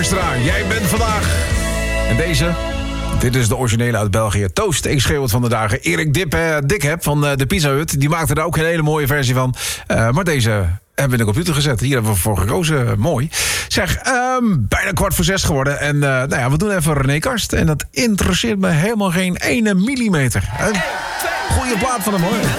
Hoekstra, jij bent vandaag. En deze, dit is de originele uit België. Toast, ik schreeuw het van de dagen. Erik Dikheb van de Pizza Hut, die maakte er ook een hele mooie versie van. Maar deze hebben we in de computer gezet. Hier hebben we voor gekozen. Mooi. Zeg, bijna 5:15 geworden. En we doen even René Karst. En dat interesseert me helemaal geen ene millimeter. Goeie plaat van hem, hoor.